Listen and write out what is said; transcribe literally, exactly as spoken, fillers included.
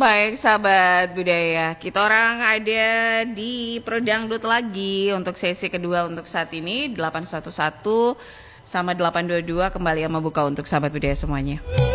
Baik sahabat budaya, kita orang ada di Prodangdut lagi untuk sesi kedua untuk saat ini delapan satu satu sama delapan dua dua kembali sama buka untuk sahabat budaya semuanya.